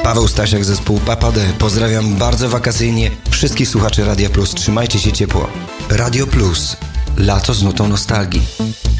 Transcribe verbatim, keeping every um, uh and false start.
Paweł Stasiak, zespół Papa D. Pozdrawiam bardzo wakacyjnie wszystkich słuchaczy Radia Plus. Trzymajcie się ciepło. Radio Plus. Lato z nutą nostalgii.